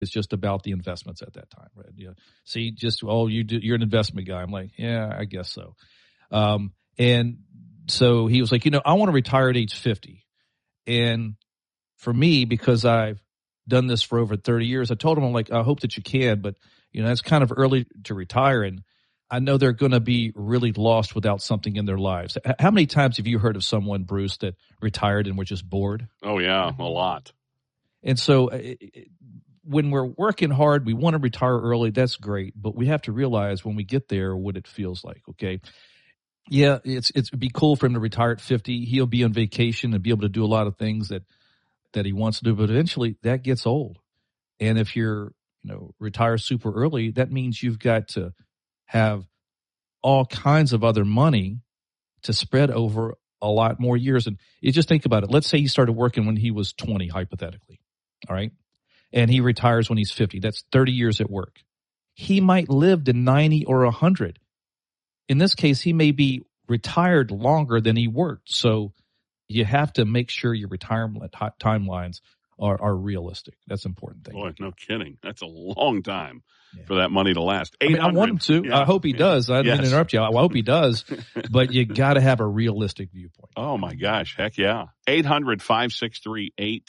It's just about the investments at that time, right? Yeah. See, you're an investment guy. I'm like, yeah, I guess so. And so he was like, I want to retire at age 50. And for me, because I've done this for over 30 years, I told him, I'm like, I hope that you can, but it's kind of early to retire. And I know they're going to be really lost without something in their lives. How many times have you heard of someone, Bruce, that retired and were just bored? Oh, yeah, a lot. And so when we're working hard, we want to retire early. That's great. But we have to realize when we get there what it feels like, okay? Yeah, it'd be cool for him to retire at 50. He'll be on vacation and be able to do a lot of things that he wants to do. But eventually that gets old. And if you're, retire super early, that means you've got to have all kinds of other money to spread over a lot more years. And you just think about it. Let's say he started working when he was 20, hypothetically. All right. And he retires when he's 50. That's 30 years at work. He might live to 90 or 100. In this case, he may be retired longer than he worked. So you have to make sure your retirement timelines are realistic. That's an important thing. Boy, no kidding. That's a long time for that money to last. I want him to. Yeah. I hope he does. I didn't interrupt you. I hope he does. But you got to have a realistic viewpoint. Oh, my gosh. Heck yeah. 800-563-8360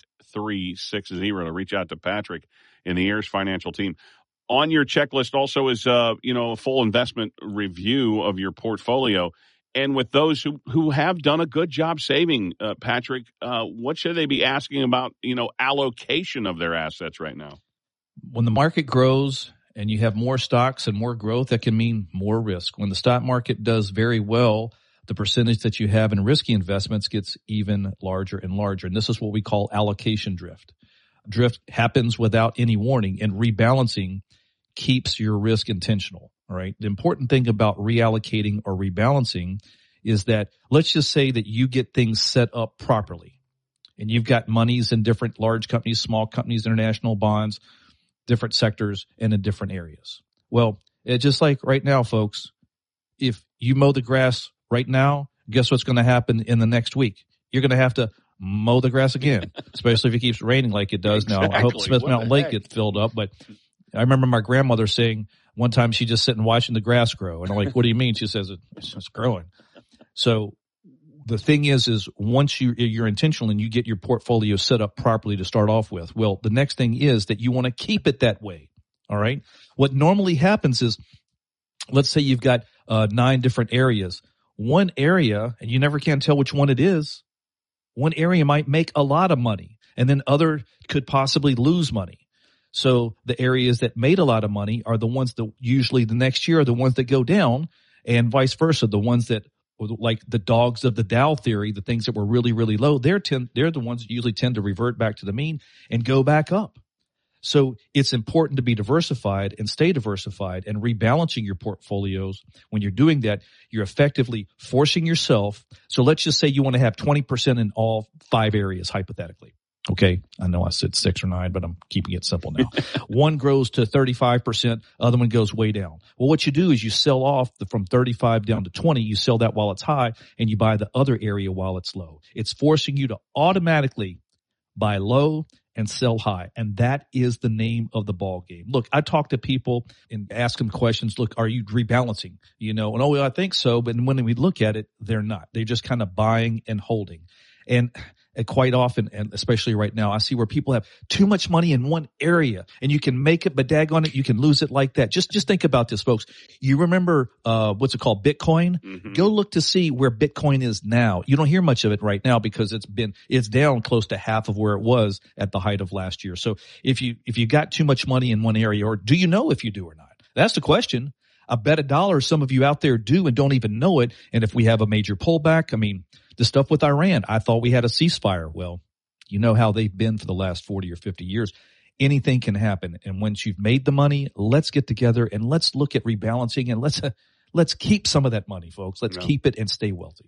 to reach out to Patrick and the Ayers Financial team. On your checklist also is, a full investment review of your portfolio. And with those who have done a good job saving, Patrick, what should they be asking about, allocation of their assets right now? When the market grows and you have more stocks and more growth, that can mean more risk. When the stock market does very well, the percentage that you have in risky investments gets even larger and larger. And this is what we call allocation drift. Drift happens without any warning, and rebalancing keeps your risk intentional. All right. The important thing about reallocating or rebalancing is that let's just say that you get things set up properly and you've got monies in different large companies, small companies, international bonds, different sectors and in different areas. Well, it's just like right now, folks, if you mow the grass right now, guess what's going to happen in the next week? You're going to have to mow the grass again, especially if it keeps raining like it does now. I hope Smith Mountain Lake gets filled up, but I remember my grandmother saying one time she just sitting watching the grass grow. And I'm like, what do you mean? She says, it's growing. So the thing is once you're intentional and you get your portfolio set up properly to start off with, well, the next thing is that you want to keep it that way. All right. What normally happens is, let's say you've got 9 different areas. One area, and you never can tell which one it is, one area might make a lot of money and then other could possibly lose money. So the areas that made a lot of money are the ones that usually the next year are the ones that go down, and vice versa. The ones that, like the dogs of the Dow theory, the things that were really, really low, they're the ones that usually tend to revert back to the mean and go back up. So it's important to be diversified and stay diversified, and rebalancing your portfolios. When you're doing that, you're effectively forcing yourself. So let's just say you want to have 20% in all 5 areas, hypothetically. Okay, I know I said 6 or 9, but I'm keeping it simple now. One grows to 35%, other one goes way down. Well, what you do is you sell off from 35 down to 20. You sell that while it's high, and you buy the other area while it's low. It's forcing you to automatically buy low and sell high, and that is the name of the ball game. Look, I talk to people and ask them questions. Look, are you rebalancing? And I think so, but when we look at it, they're not. They're just kind of buying and holding. And quite often, and especially right now, I see where people have too much money in one area, and you can make it, but daggone it, you can lose it like that. Just think about this, folks. You remember what's it called, Bitcoin? Mm-hmm. Go look to see where Bitcoin is now. You don't hear much of it right now because it's down close to half of where it was at the height of last year. So if you got too much money in one area, or do you know if you do or not? That's the question. I bet $1 some of you out there do and don't even know it. And if we have a major pullback, the stuff with Iran, I thought we had a ceasefire. Well, you know how they've been for the last 40 or 50 years. Anything can happen. And once you've made the money, let's get together and let's look at rebalancing, and let's keep some of that money, folks. Let's keep it and stay wealthy.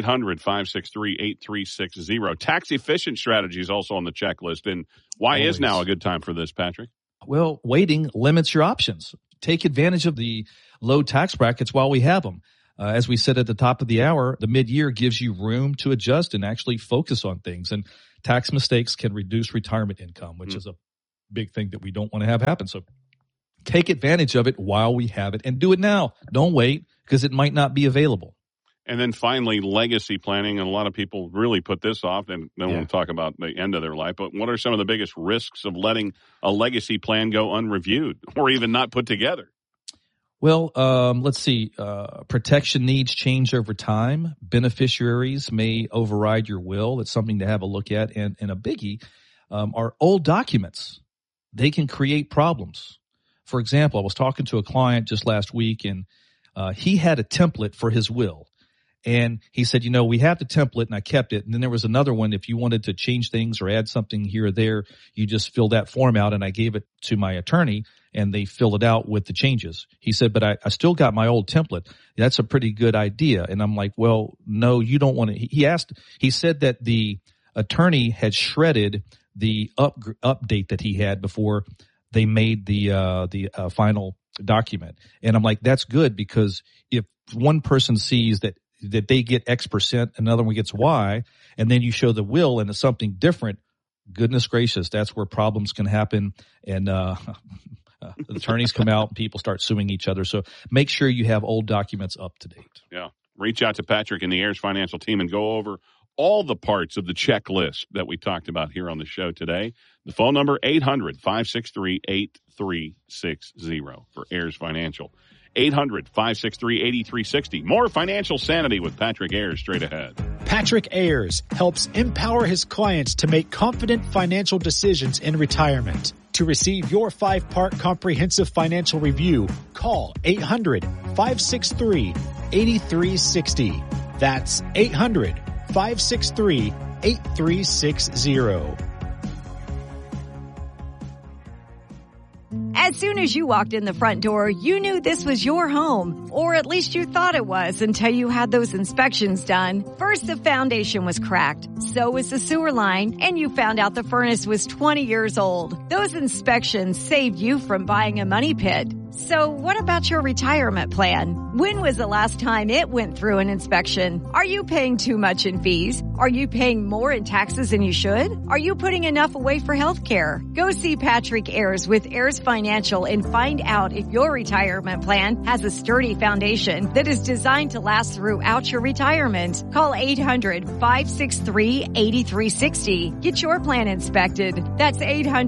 800-563-8360. Tax efficient strategy is also on the checklist. And why is now a good time for this, Patrick? Well, waiting limits your options. Take advantage of the low tax brackets while we have them. As we said at the top of the hour, the mid-year gives you room to adjust and actually focus on things. And tax mistakes can reduce retirement income, which is a big thing that we don't want to have happen. So take advantage of it while we have it and do it now. Don't wait because it might not be available. And then finally, legacy planning. And a lot of people really put this off and don't want to talk about the end of their life. But what are some of the biggest risks of letting a legacy plan go unreviewed or even not put together? Well, let's see. Protection needs change over time. Beneficiaries may override your will. It's something to have a look at. And a biggie are old documents. They can create problems. For example, I was talking to a client just last week, and he had a template for his will. And he said, we have the template, and I kept it. And then there was another one. If you wanted to change things or add something here or there, you just fill that form out. And I gave it to my attorney, and they fill it out with the changes. He said, but I still got my old template. That's a pretty good idea. And I'm like, well, no, you don't want to. He said that the attorney had shredded the update that he had before they made the final document. And I'm like, that's good, because if one person sees that they get X%, another one gets Y, and then you show the will and it's something different, goodness gracious, that's where problems can happen. And attorneys come out and people start suing each other. So make sure you have old documents up to date. Yeah. Reach out to Patrick and the Ayers Financial team and go over all the parts of the checklist that we talked about here on the show today. The phone number, 800-563-8360 for Ayers Financial. 800-563-8360. More financial sanity with Patrick Ayers straight ahead. Patrick Ayers helps empower his clients to make confident financial decisions in retirement. To receive your 5-part comprehensive financial review, call 800-563-8360. That's 800-563-8360. As soon as you walked in the front door, you knew this was your home, or at least you thought it was until you had those inspections done. First, the foundation was cracked, so was the sewer line, and you found out the furnace was 20 years old. Those inspections saved you from buying a money pit. So what about your retirement plan? When was the last time it went through an inspection? Are you paying too much in fees? Are you paying more in taxes than you should? Are you putting enough away for health care? Go see Patrick Ayers with Ayers Financial and find out if your retirement plan has a sturdy foundation that is designed to last throughout your retirement. Call 800-563-8360. Get your plan inspected. That's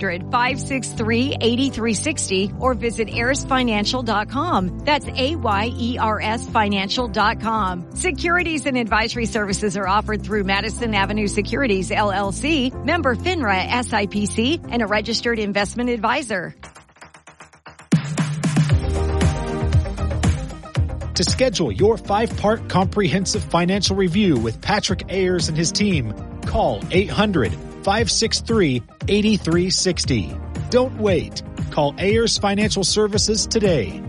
800-563-8360 or visit AyersFinancial.com. That's AYERS Financial.com. Securities and advisory services are offered through Madison Avenue Securities, LLC, member FINRA SIPC, and a registered investment advisor. To schedule your 5-part comprehensive financial review with Patrick Ayers and his team, call 800-563-8360. Don't wait. Call Ayers Financial Services today.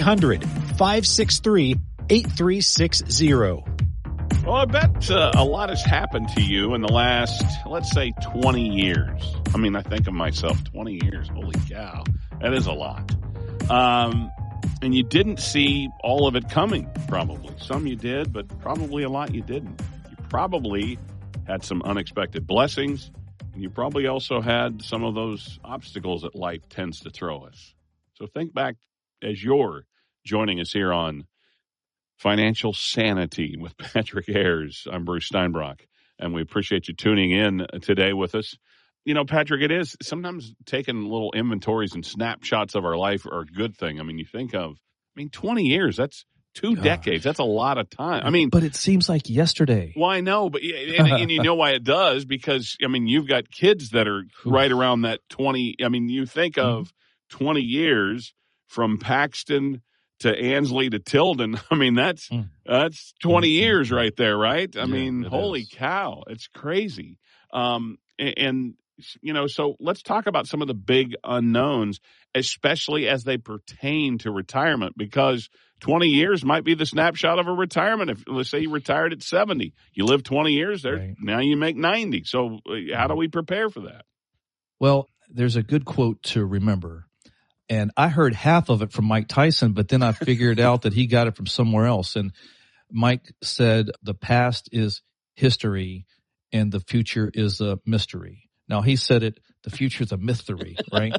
800-563-8360. Well, I bet a lot has happened to you in the last, let's say, 20 years. I mean, I think of myself, 20 years. Holy cow. That is a lot. And you didn't see all of it coming, probably. Some you did, but probably a lot you didn't. You probably had some unexpected blessings. And you probably also had some of those obstacles that life tends to throw us. So think back as you're joining us here on Financial Sanity with Patrick Ayers. I'm Bruce Steinbrock, and we appreciate you tuning in today with us. Patrick, it is sometimes taking little inventories and snapshots of our life are a good thing. I mean, you think of, 20 years, that's 2 decades. That's a lot of time. But it seems like yesterday. Well, I know, but and you know why it does, because you've got kids that are right around that 20. You think of 20 years from Paxton to Ansley to Tilden. That's 20 years right there, right? Holy cow, it's crazy. So let's talk about some of the big unknowns, especially as they pertain to retirement, because 20 years might be the snapshot of a retirement. If, let's say you retired at 70, you live 20 years there, right. Now you make 90. So how do we prepare for that? Well, there's a good quote to remember. And I heard half of it from Mike Tyson, but then I figured out that he got it from somewhere else. And Mike said, the past is history and the future is a mystery. Now, he said it The future is a mystery, right?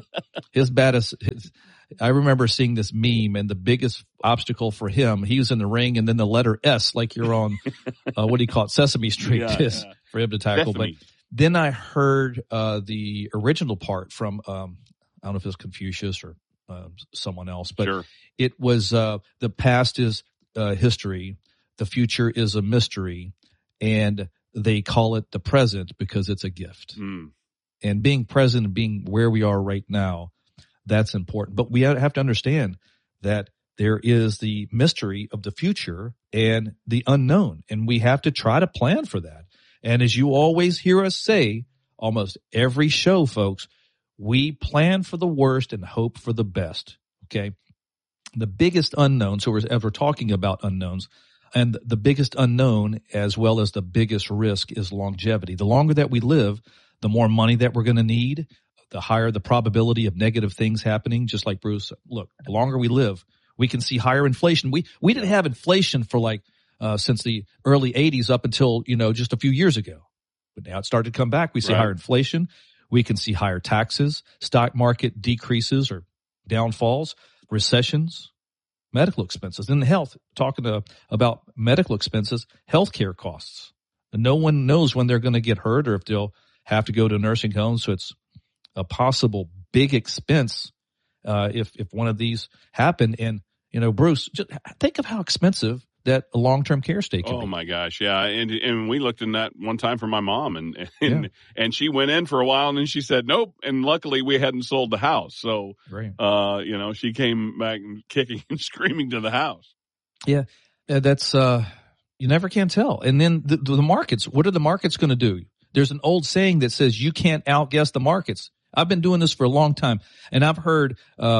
I remember seeing this meme, and the biggest obstacle for him, he was in the ring, and then the letter S, like you're on, what do you call it, Sesame Street, for him to tackle. Sesame. But then I heard the original part from, I don't know if it was Confucius or someone else, but sure. It was the past is history, the future is a mystery, and they call it the present because it's a gift. And being present and being where we are right now, that's important. But we have to understand that there is the mystery of the future and the unknown, and we have to try to plan for that. And as you always hear us say, almost every show, folks, we plan for the worst and hope for the best, okay? The biggest unknown, so we're ever talking about unknowns, and the biggest unknown as well as the biggest risk is longevity. The longer that we live, the more money that we're going to need, the higher the probability of negative things happening. Just like Bruce, look, the longer we live, we can see higher inflation. We didn't have inflation for since the early 80s up until, just a few years ago. But now it started to come back. We see higher inflation. We can see higher taxes, stock market decreases or downfalls, recessions, medical expenses. In health, talking about medical expenses, healthcare costs. And no one knows when they're going to get hurt or if they'll have to go to nursing homes. So it's a possible big expense if one of these happen. And, Bruce, just think of how expensive that a long-term care stay can be. Oh my gosh, yeah. And we looked in that one time for my mom, and she went in for a while, and then she said nope. And luckily, we hadn't sold the house, so she came back kicking and screaming to the house. Yeah, that's you never can tell. And then the markets. What are the markets going to do? There's an old saying that says you can't outguess the markets. I've been doing this for a long time, and I've heard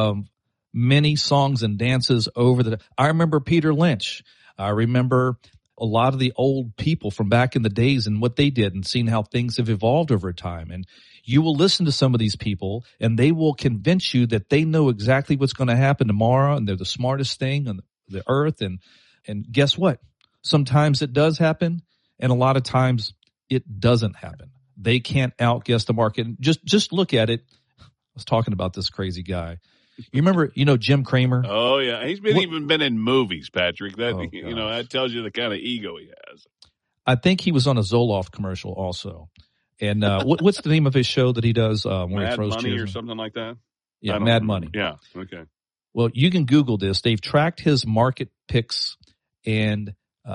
many songs and dances I remember Peter Lynch. I remember a lot of the old people from back in the days and what they did and seeing how things have evolved over time. And you will listen to some of these people and they will convince you that they know exactly what's going to happen tomorrow and they're the smartest thing on the earth. And guess what? Sometimes it does happen and a lot of times it doesn't happen. They can't outguess the market. Just look at it. I was talking about this crazy guy. You remember, Jim Cramer? Oh, yeah. He's even been in movies, Patrick. That tells you the kind of ego he has. I think he was on a Zoloft commercial also. And what's the name of his show that he does? When Mad he throws Money or something like that? Yeah, Mad Money. Yeah, okay. Well, you can Google this. They've tracked his market picks and,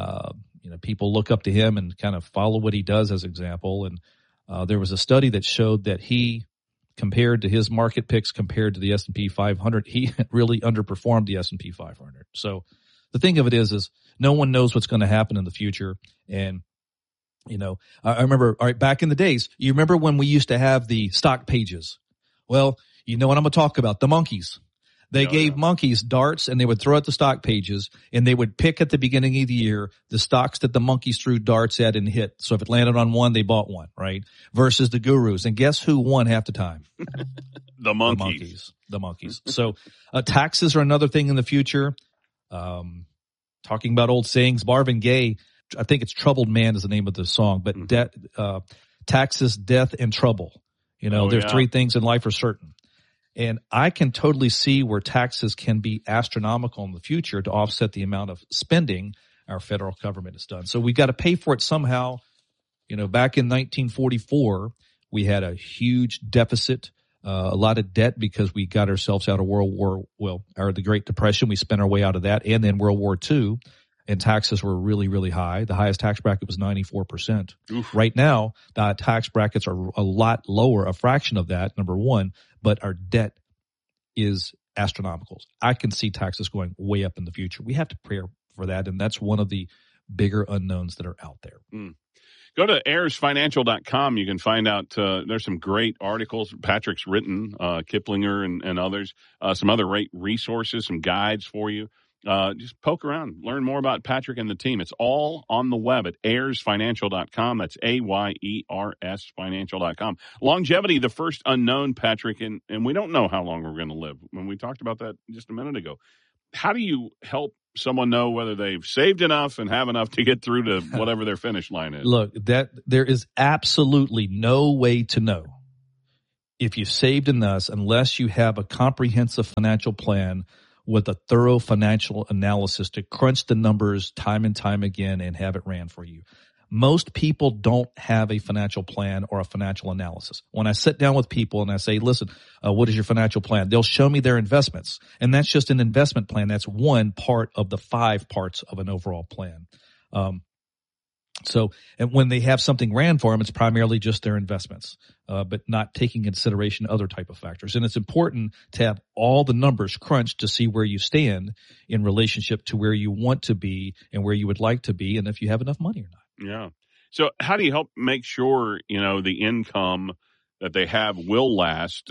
people look up to him and kind of follow what he does as an example. And there was a study that showed that he compared to his market picks compared to the S&P 500, he really underperformed the S&P 500. So the thing of it is no one knows what's going to happen in the future. And, I remember, all right, back in the days, you remember when we used to have the stock pages? Well, you know what I'm going to talk about, the monkeys. They gave monkeys darts and they would throw at the stock pages and they would pick at the beginning of the year the stocks that the monkeys threw darts at and hit. So if it landed on one, they bought one, right? Versus the gurus. And guess who won half the time? The monkeys. The monkeys. So taxes are another thing in the future. Talking about old sayings, Marvin Gaye, I think it's Troubled Man is the name of the song, but taxes, death, and trouble. There's three things in life are certain. And I can totally see where taxes can be astronomical in the future to offset the amount of spending our federal government has done. So we've got to pay for it somehow. Back in 1944, we had a huge deficit, a lot of debt because we got ourselves out of the Great Depression. We spent our way out of that. And then World War II, and taxes were really, really high. The highest tax bracket was 94%. Oof. Right now, the tax brackets are a lot lower, a fraction of that, number one, but our debt is astronomical. I can see taxes going way up in the future. We have to prepare for that, and that's one of the bigger unknowns that are out there. Go to airsfinancial.com. You can find out there's some great articles Patrick's written, Kiplinger and others, some other great resources, some guides for you. Just poke around, learn more about Patrick and the team. It's all on the web at airsfinancial.com. That's AYERS financial.com. Longevity, the first unknown, Patrick, and we don't know how long we're going to live. When we talked about that just a minute ago, how do you help someone know whether they've saved enough and have enough to get through to whatever their finish line is? Look, that there is absolutely no way to know. if you saved in this, unless you have a comprehensive financial plan with a thorough financial analysis to crunch the numbers time and time again and have it ran for you. Most people don't have a financial plan or a financial analysis. When I sit down with people and I say, listen, what is your financial plan? They'll show me their investments. And that's just an investment plan. That's one part of the 5 parts of an overall plan. And when they have something ran for them, it's primarily just their investments, but not taking into consideration other type of factors. And it's important to have all the numbers crunched to see where you stand in relationship to where you want to be and where you would like to be, and if you have enough money or not. Yeah. So how do you help make sure, the income that they have will last,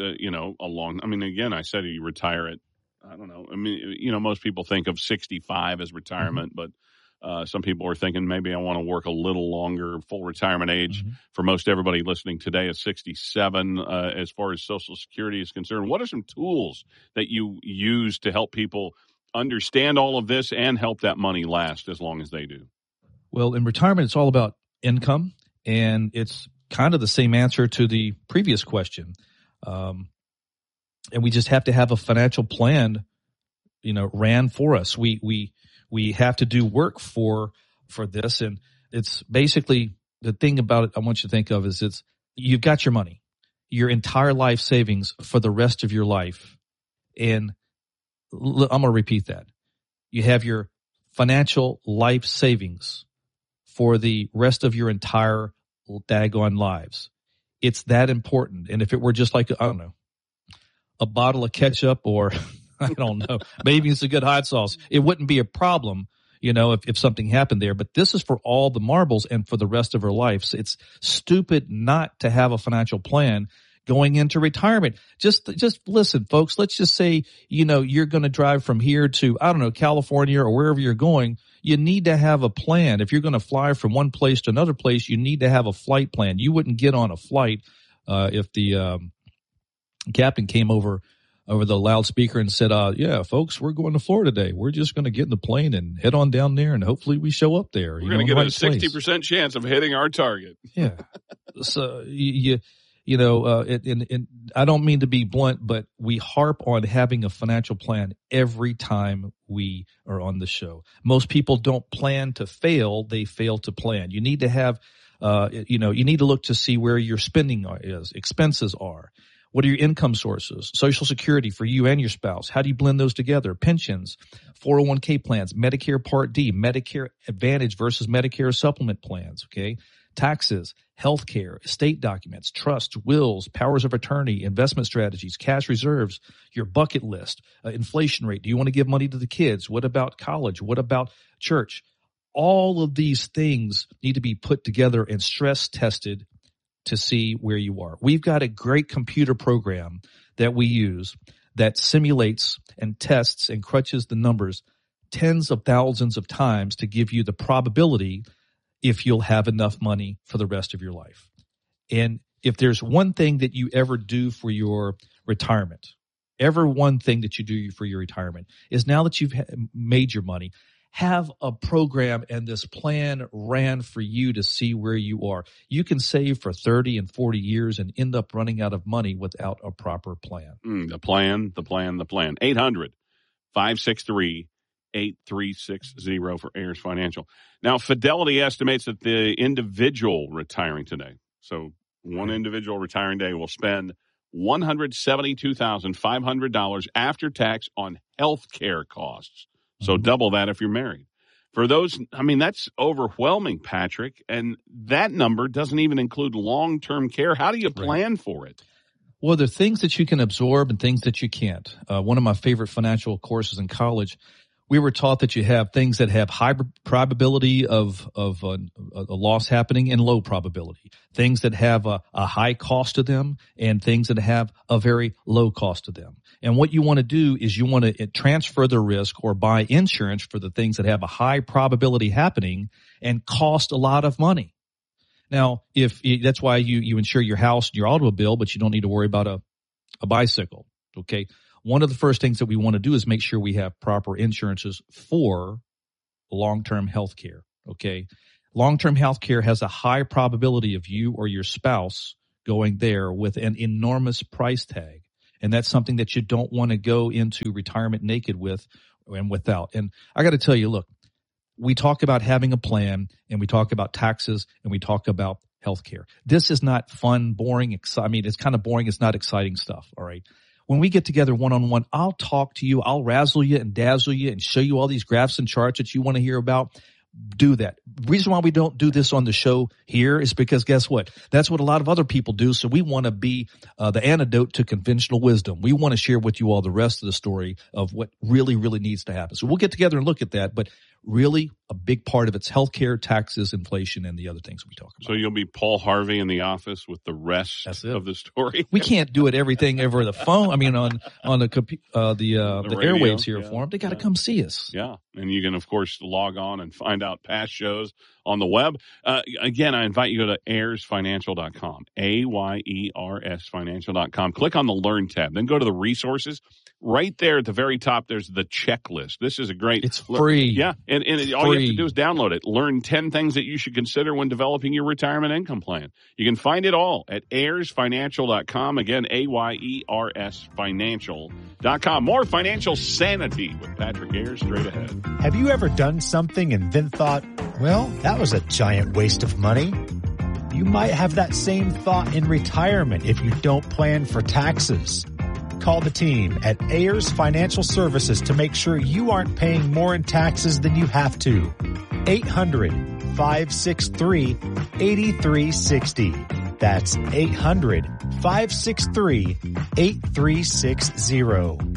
again, I said you retire at, I don't know. I mean, most people think of 65 as retirement, but some people are thinking maybe I want to work a little longer. Full retirement age for most everybody listening today is 67 as far as Social Security is concerned. What are some tools that you use to help people understand all of this and help that money last as long as they do? Well, in retirement, it's all about income, and it's kind of the same answer to the previous question. And we just have to have a financial plan, ran for us. We have to do work for this, and it's basically the thing about it I want you to think of is you've got your money, your entire life savings for the rest of your life. And I'm going to repeat that. You have your financial life savings for the rest of your entire daggone lives. It's that important. And if it were just like, I don't know, a bottle of ketchup or I don't know, maybe it's a good hot sauce, it wouldn't be a problem, if something happened there. But this is for all the marbles and for the rest of our life. So it's stupid not to have a financial plan going into retirement. Just listen, folks, let's just say, you're going to drive from here to, I don't know, California or wherever you're going. You need to have a plan. If you're going to fly from one place to another place, you need to have a flight plan. You wouldn't get on a flight if the captain came over the loudspeaker and said, yeah, folks, we're going to Florida today. We're just going to get in the plane and head on down there, and hopefully we show up there. We're going to get a 60% chance of hitting our target. Yeah. So and I don't mean to be blunt, but we harp on having a financial plan every time we are on the show. Most people don't plan to fail. They fail to plan. You need to have, you need to look to see where your spending is, expenses are. What are your income sources? Social Security for you and your spouse. How do you blend those together? Pensions, 401k plans, Medicare Part D, Medicare Advantage versus Medicare Supplement plans, okay? Taxes, healthcare, estate documents, trusts, wills, powers of attorney, investment strategies, cash reserves, your bucket list, inflation rate. Do you want to give money to the kids? What about college? What about church? All of these things need to be put together and stress tested to see where you are. We've got a great computer program that we use that simulates and tests and crunches the numbers tens of thousands of times to give you the probability if you'll have enough money for the rest of your life. And if there's one thing that you ever do for your retirement, one thing that you do for your retirement is now that you've made your money, have a program and this plan ran for you to see where you are. You can save for 30 and 40 years and end up running out of money without a proper plan. The plan. 800-563-8360 for Ayers Financial. Now, Fidelity estimates that the individual retiring today, so one individual retiring today will spend $172,500 after tax on health care costs. So double that if you're married. For those, that's overwhelming, Patrick. And that number doesn't even include long-term care. How do you plan for it? Well, there are things that you can absorb and things that you can't. One of my favorite financial courses in college, we were taught that you have things that have high probability of a loss happening and low probability. Things that have a high cost to them and things that have a very low cost to them. And what you want to do is you want to transfer the risk or buy insurance for the things that have a high probability happening and cost a lot of money. Now, that's why you insure your house and your automobile, but you don't need to worry about a bicycle. Okay. One of the first things that we want to do is make sure we have proper insurances for long-term health care. Okay. Long-term health care has a high probability of you or your spouse going there with an enormous price tag. And that's something that you don't want to go into retirement naked with and without. And I got to tell you, look, we talk about having a plan, and we talk about taxes, and we talk about healthcare. This is not fun, boring. I mean, it's kind of boring. It's not exciting stuff. All right. When we get together one-on-one, I'll talk to you. I'll razzle you and dazzle you and show you all these graphs and charts that you want to hear about. Do that. The reason why we don't do this on the show here is because guess what? That's what a lot of other people do. So we want to be the antidote to conventional wisdom. We want to share with you all the rest of the story of what really, really needs to happen. So we'll get together and look at that. But really, a big part of it's healthcare, taxes, inflation, and the other things we talk about. So you'll be Paul Harvey in the office with the rest of the story. We can't do it everything over the phone. I mean, on the airwaves here for them. They got to come see us. Yeah, and you can of course log on and find out past shows on the web. Again, I invite you to go to ayersfinancial.com, AYERS financial.com. Click on the Learn tab, then go to the resources. Right there at the very top, there's the checklist. This is a great. It's free. Yeah, and all you have to do is download it. Learn 10 things that you should consider when developing your retirement income plan. You can find it all at ayersfinancial.com. Again, AYERS financial.com. More financial sanity with Patrick Ayers straight ahead. Have you ever done something and then thought, well, that was a giant waste of money? You might have that same thought in retirement if you don't plan for taxes. Call the team at Ayers Financial Services to make sure you aren't paying more in taxes than you have to. 800-563-8360. That's 800-563-8360.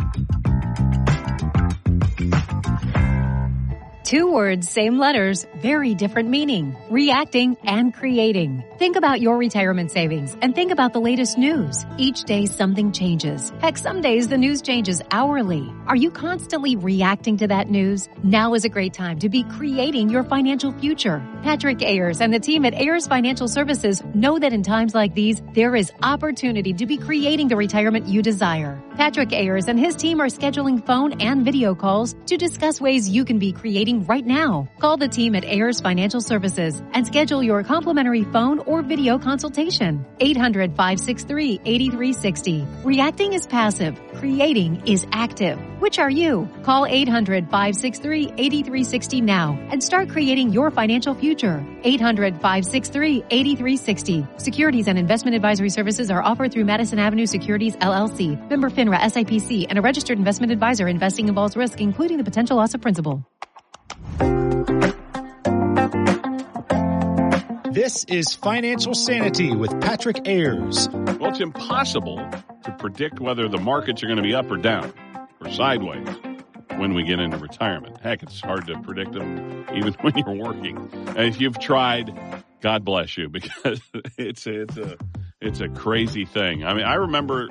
2 words, same letters, very different meaning. Reacting and creating. Think about your retirement savings and think about the latest news. Each day something changes. Heck, some days the news changes hourly. Are you constantly reacting to that news? Now is a great time to be creating your financial future. Patrick Ayers and the team at Ayers Financial Services know that in times like these, there is opportunity to be creating the retirement you desire. Patrick Ayers and his team are scheduling phone and video calls to discuss ways you can be creating right now. Call the team at Ayers Financial Services and schedule your complimentary phone or video consultation. 800-563-8360. Reacting is passive. Creating is active. Which are you? Call 800-563-8360 now and start creating your financial future. 800-563-8360. Securities and investment advisory services are offered through Madison Avenue Securities, LLC. Member FINRA SIPC and a registered investment advisor. Investing involves risk, including the potential loss of principal. This is Financial Sanity with Patrick Ayers. Well, it's impossible to predict whether the markets are going to be up or down or sideways when we get into retirement. Heck, it's hard to predict them even when you're working. And if you've tried, God bless you, because it's a crazy thing. I mean, I remember,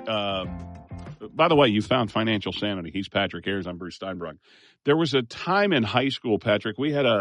by the way, you found Financial Sanity. He's Patrick Ayers. I'm Bruce Steinbrock. There was a time in high school, Patrick, we had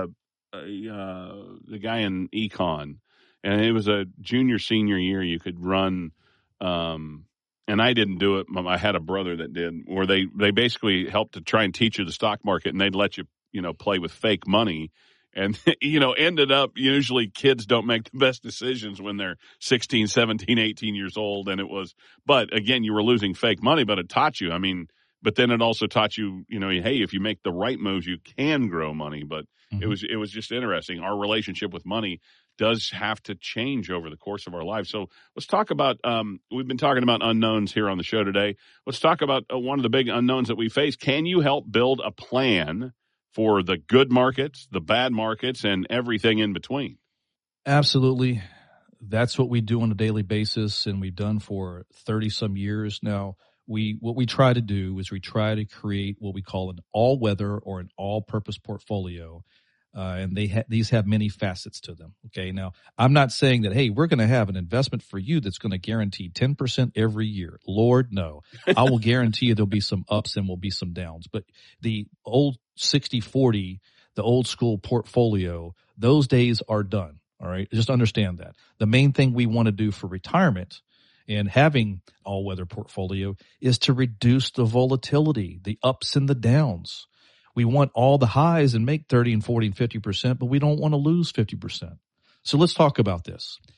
the guy in econ, and it was a junior, senior year. You could run, and I didn't do it. I had a brother that did, where they basically helped to try and teach you the stock market, and they'd let you, play with fake money. And, ended up, usually kids don't make the best decisions when they're 16, 17, 18 years old. And but again, you were losing fake money, but it taught you, but then it also taught you, hey, if you make the right moves, you can grow money. But it was just interesting. Our relationship with money does have to change over the course of our lives. So let's talk about, we've been talking about unknowns here on the show today. Let's talk about one of the big unknowns that we face. Can you help build a plan for the good markets, the bad markets, and everything in between? Absolutely. That's what we do on a daily basis, and we've done for 30-some years now. What we try to do is we try to create what we call an all-weather or an all-purpose portfolio, and these have many facets to them. Okay, now I'm not saying that, hey, we're going to have an investment for you that's going to guarantee 10% every year. Lord, no. I will guarantee you there'll be some ups and will be some downs. But the old 60-40, the old school portfolio, those days are done. All right, just understand that. The main thing we want to do for retirement and having all-weather portfolio is to reduce the volatility, the ups and the downs. We want all the highs and make 30 and 40 and 50%, but we don't want to lose 50%. So let's talk about this.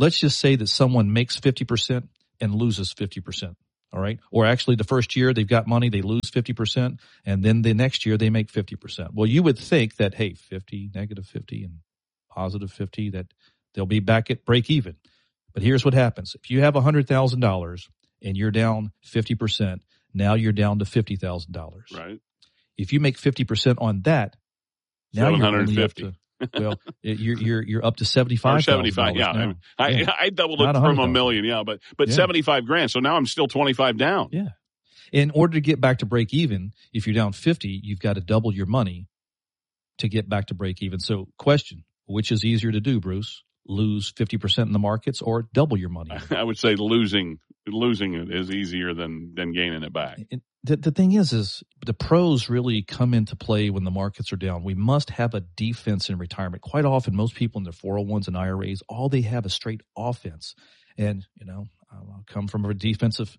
let's just say that someone makes 50% and loses 50%. All right. Or actually the first year they've got money, they lose 50%. And then the next year they make 50%. Well, you would think that, hey, 50, negative 50 and positive 50, that they'll be back at break even. But here's what happens. If you have $100,000 and you're down 50%, now you're down to $50,000. Right. If you make 50% on that, now you're only up to, well, you're up to $75,000. 75, yeah. Now. I doubled it from $1 million, yeah, but yeah. 75 grand. So now I'm still 25 down. Yeah. In order to get back to break even, if you're down 50, you've got to double your money to get back to break even. So question, which is easier to do, Bruce? Lose 50% in the markets or double your money? I would say losing it is easier than gaining it back. The thing is the pros really come into play when the markets are down. We must have a defense in retirement. Quite often, most people in their 401s and IRAs, all they have is straight offense. And, I come from a defensive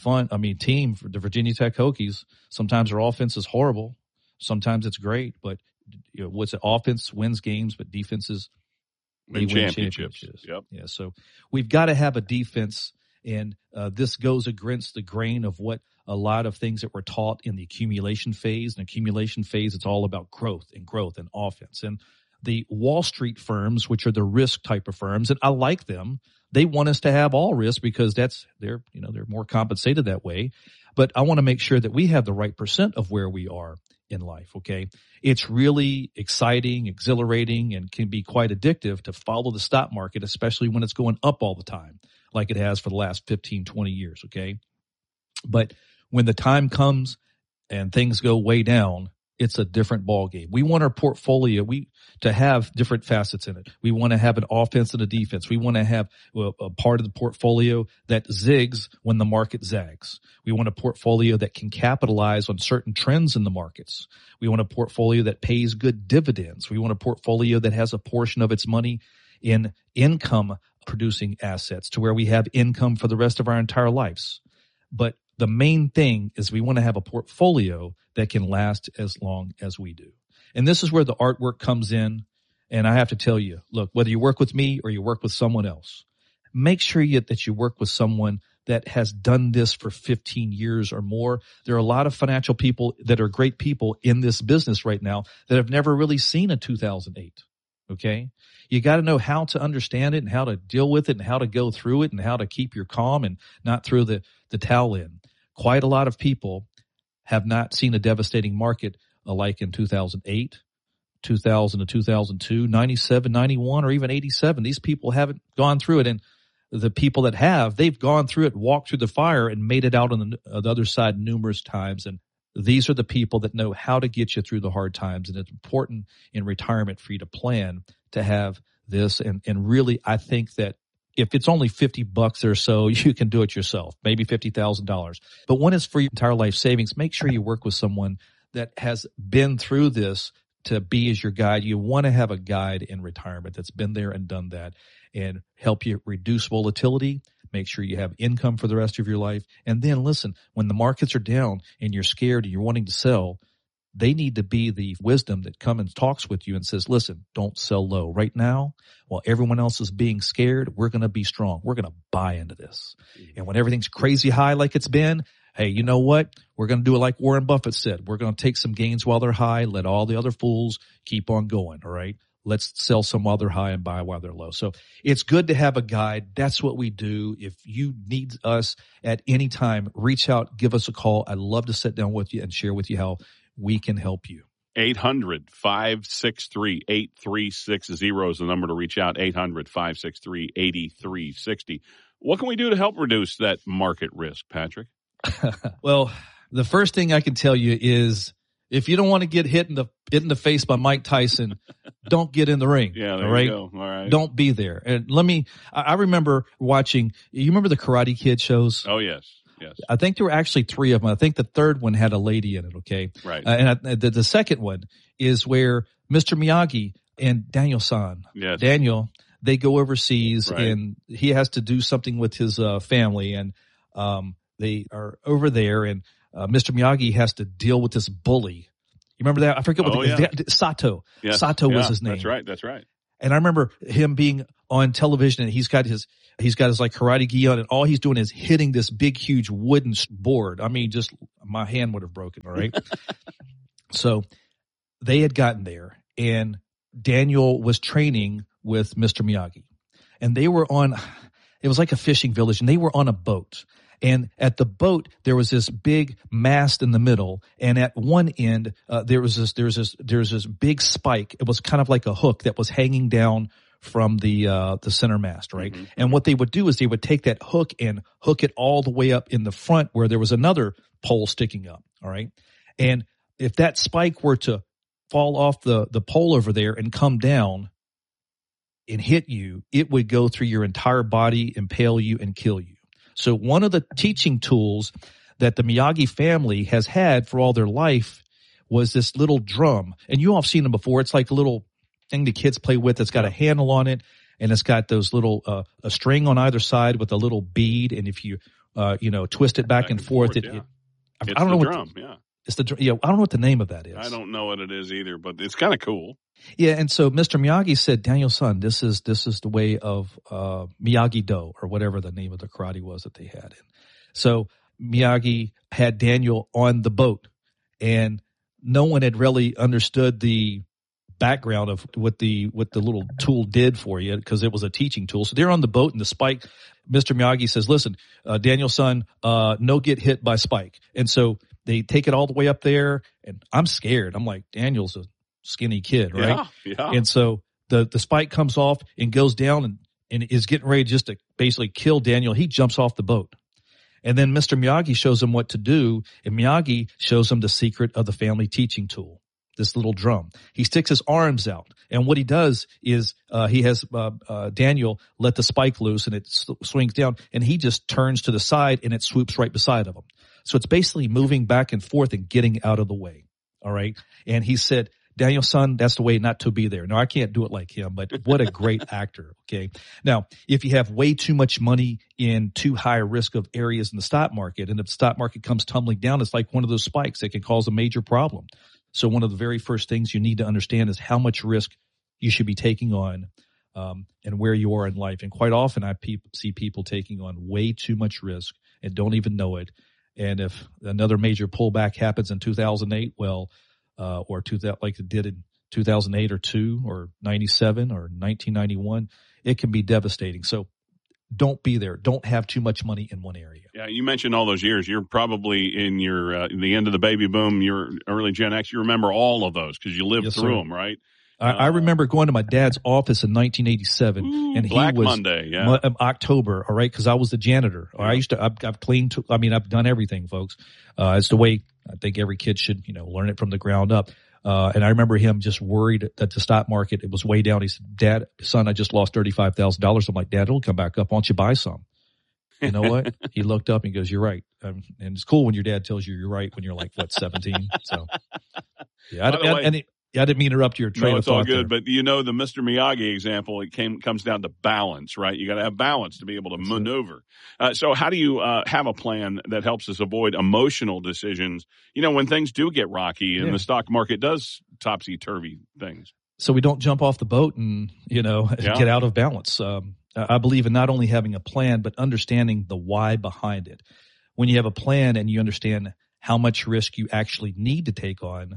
team for the Virginia Tech Hokies. Sometimes their offense is horrible. Sometimes it's great, but what's it? Offense wins games, but defenses, they win championships. Yep. Yeah. So we've got to have a defense. And this goes against the grain of what a lot of things that were taught in the accumulation phase. In accumulation phase, it's all about growth and offense. And the Wall Street firms, which are the risk type of firms, and I like them, they want us to have all risk because they're more compensated that way. But I want to make sure that we have the right percent of where we are in life. Okay. It's really exciting, exhilarating, and can be quite addictive to follow the stock market, especially when it's going up all the time, like it has for the last 15, 20 years. Okay. But when the time comes and things go way down, it's a different ball game. We want our portfolio to have different facets in it. We want to have an offense and a defense. We want to have a part of the portfolio that zigs when the market zags. We want a portfolio that can capitalize on certain trends in the markets. We want a portfolio that pays good dividends. We want a portfolio that has a portion of its money in income producing assets to where we have income for the rest of our entire lives. But the main thing is we want to have a portfolio that can last as long as we do. And this is where the artwork comes in. And I have to tell you, look, whether you work with me or you work with someone else, make sure that you work with someone that has done this for 15 years or more. There are a lot of financial people that are great people in this business right now that have never really seen a 2008. Okay. You got to know how to understand it and how to deal with it and how to go through it and how to keep your calm and not throw the towel in. Quite a lot of people have not seen a devastating market like in 2008, 2000 to 2002, 97, 91, or even 87. These people haven't gone through it. And the people that have, they've gone through it, walked through the fire and made it out on the other side numerous times. And these are the people that know how to get you through the hard times. And it's important in retirement for you to plan to have this. And really, I think that if it's only $50 or so, you can do it yourself, maybe $50,000. But when it's for your entire life savings, make sure you work with someone that has been through this to be as your guide. You want to have a guide in retirement that's been there and done that and help you reduce volatility. Make sure you have income for the rest of your life. And then listen, when the markets are down and you're scared and you're wanting to sell, they need to be the wisdom that comes and talks with you and says, listen, don't sell low. Right now, while everyone else is being scared, we're going to be strong. We're going to buy into this. And when everything's crazy high like it's been, hey, you know what? We're going to do it like Warren Buffett said. We're going to take some gains while they're high, let all the other fools keep on going, all right? Let's sell some while they're high and buy while they're low. So it's good to have a guide. That's what we do. If you need us at any time, reach out, give us a call. I'd love to sit down with you and share with you how we can help you. 800-563-8360 is the number to reach out, 800-563-8360. What can we do to help reduce that market risk, Patrick? Well, the first thing I can tell you is if you don't want to get hit in the face by Mike Tyson, don't get in the ring. Yeah, there all right? you go. All right. Don't be there. And I remember watching, you remember the Karate Kid shows? Oh, yes. Yes. I think there were actually 3 of them. I think the third one had a lady in it, okay? Right. The second one is where Mr. Miyagi and Daniel-san, yes. Daniel, they go overseas right. and he has to do something with his family and they are over there and Mr. Miyagi has to deal with this bully. You remember that? I forget what Sato. Yes. Sato was his name. That's right. And I remember him being on television, and he's got his like karate gi on, and all he's doing is hitting this big, huge wooden board. I mean, just my hand would have broken. All right. So they had gotten there, and Daniel was training with Mr. Miyagi, and they were on, it was like a fishing village, and they were on a boat. And at the boat, there was this big mast in the middle, and at one end, there was this big spike. It was kind of like a hook that was hanging down from the center mast, right? Mm-hmm. And what they would do is they would take that hook and hook it all the way up in the front where there was another pole sticking up, all right? And if that spike were to fall off the pole over there and come down and hit you, it would go through your entire body, impale you, and kill you. So one of the teaching tools that the Miyagi family has had for all their life was this little drum. And you all have seen them before. It's like a little thing the kids play with. It's got a handle on it, and it's got those little a string on either side with a little bead. And if you twist it back and forth, yeah. I don't know the what drum. Yeah. It's the I don't know what the name of that is. I don't know what it is either, but it's kind of cool. Yeah, and so Mr. Miyagi said, Daniel-san, this is the way of Miyagi-Do, or whatever the name of the karate was that they had. And so Miyagi had Daniel on the boat, and no one had really understood the background of what the little tool did for you, because it was a teaching tool. So they're on the boat, and the spike, Mr. Miyagi says, listen, Daniel-san, no get hit by spike. And so they take it all the way up there, and I'm scared. I'm like, Daniel's a skinny kid, right? Yeah. And so the spike comes off and goes down and is getting ready just to basically kill Daniel. He jumps off the boat. And then Mr. Miyagi shows him what to do, and Miyagi shows him the secret of the family teaching tool, this little drum. He sticks his arms out, and what he does is he has Daniel let the spike loose, and it swings down, and he just turns to the side, and it swoops right beside of him. So it's basically moving back and forth and getting out of the way, all right? And he said, Daniel-san, that's the way not to be there. No, I can't do it like him, but what a great actor, okay? Now, if you have way too much money in too high a risk of areas in the stock market, and if the stock market comes tumbling down, it's like one of those spikes that can cause a major problem. So one of the very first things you need to understand is how much risk you should be taking on and where you are in life. And quite often I see people taking on way too much risk and don't even know it. And if another major pullback happens in 2008, like it did in 2008 or 2 or 97 or 1991, it can be devastating. So don't be there. Don't have too much money in one area. Yeah, you mentioned all those years. You're probably in your the end of the baby boom, your early Gen X. You remember all of those because you lived through them, right? I remember going to my dad's office in 1987, and he Black was Monday, yeah. October, all right, because I was the janitor. Yeah. I've cleaned. I've done everything, folks. It's the way I think every kid should, learn it from the ground up. And I remember him just worried that the stock market, it was way down. He said, son, I just lost $35,000. I'm like, Dad, it'll come back up. Why don't you buy some? You know what? He looked up and he goes, you're right. And it's cool when your dad tells you you're right when you're like, 17? So, yeah. I didn't mean to interrupt your train of thought. No, it's all good. There. But the Mr. Miyagi example, comes down to balance, right? You got to have balance to be able to maneuver. So how do you have a plan that helps us avoid emotional decisions, when things do get rocky and the stock market does topsy-turvy things? So we don't jump off the boat and, get out of balance. I believe in not only having a plan, but understanding the why behind it. When you have a plan and you understand how much risk you actually need to take on,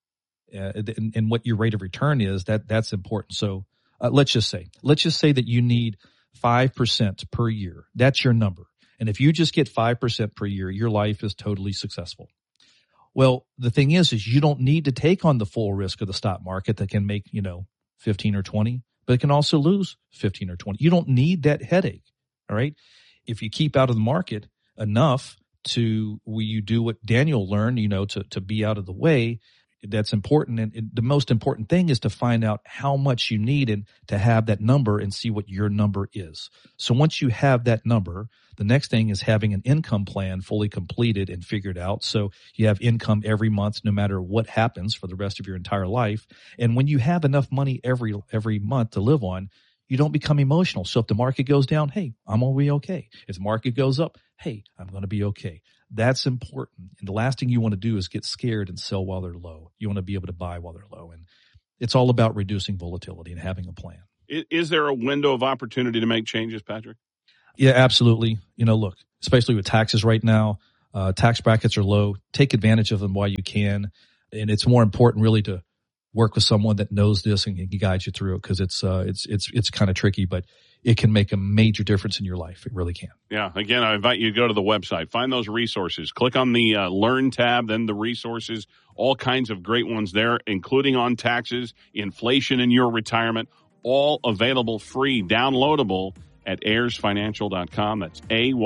and what your rate of return is, that's important. So let's just say that you need 5% per year. That's your number. And if you just get 5% per year, your life is totally successful. Well, the thing is you don't need to take on the full risk of the stock market that can make, 15 or 20, but it can also lose 15 or 20. You don't need that headache. All right. If you keep out of the market enough where you do what Daniel learned, to be out of the way, that's important. And the most important thing is to find out how much you need and to have that number and see what your number is. So once you have that number, the next thing is having an income plan fully completed and figured out. So you have income every month, no matter what happens for the rest of your entire life. And when you have enough money every month to live on, you don't become emotional. So if the market goes down, hey, I'm going to be okay. If the market goes up, hey, I'm going to be okay. That's important. And the last thing you want to do is get scared and sell while they're low. You want to be able to buy while they're low. And it's all about reducing volatility and having a plan. Is there a window of opportunity to make changes, Patrick? Yeah, absolutely. Look, especially with taxes right now, tax brackets are low. Take advantage of them while you can. And it's more important really to work with someone that knows this and can guide you through it, because it's kind of tricky, but it can make a major difference in your life. It really can. Yeah. Again, I invite you to go to the website, find those resources, click on the Learn tab, then the resources, all kinds of great ones there, including on taxes, inflation in your retirement, all available free, downloadable at AyersFinancial.com. That's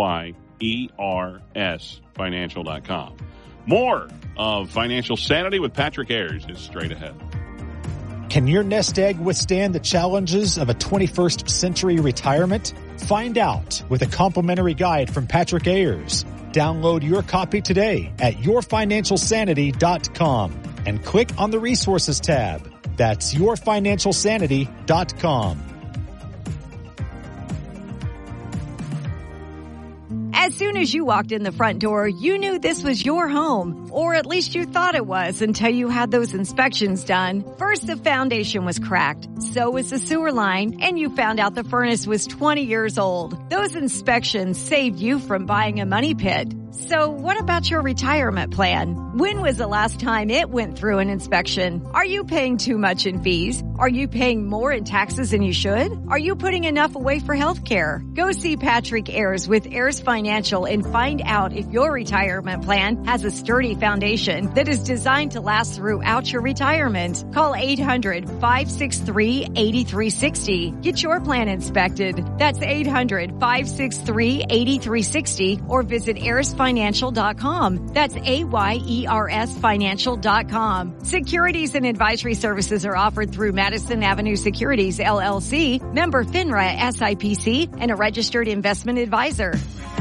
AYERS Financial.com. More of Financial Sanity with Patrick Ayers is straight ahead. Can your nest egg withstand the challenges of a 21st century retirement? Find out with a complimentary guide from Patrick Ayers. Download your copy today at yourfinancialsanity.com and click on the resources tab. That's yourfinancialsanity.com. As soon as you walked in the front door, you knew this was your home, or at least you thought it was until you had those inspections done. First, the foundation was cracked, so was the sewer line, and you found out the furnace was 20 years old. Those inspections saved you from buying a money pit. So what about your retirement plan? When was the last time it went through an inspection? Are you paying too much in fees? Are you paying more in taxes than you should? Are you putting enough away for health care? Go see Patrick Ayers with Ayers Financial and find out if your retirement plan has a sturdy foundation that is designed to last throughout your retirement. Call 800-563-8360. Get your plan inspected. That's 800-563-8360 or visit AyersFinancial.com. That's AYERS Financial.com. Securities and advisory services are offered through Madison Avenue Securities, LLC, member FINRA SIPC, and a registered investment advisor.